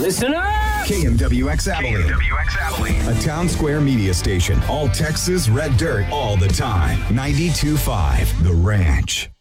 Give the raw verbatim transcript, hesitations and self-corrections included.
Listen up! K M W X Abilene. K M W X Abilene. A Town Square media station. All Texas red dirt all the time. ninety-two point five The Ranch.